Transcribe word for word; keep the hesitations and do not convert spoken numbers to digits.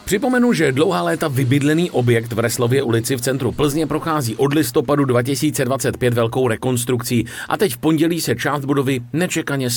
Připomenu, že dlouhá léta vybydlený objekt v Reslově ulici v centru Plzně prochází od listopadu dva tisíce dvacet pět velkou rekonstrukcí a teď v pondělí se část budovy nečekaně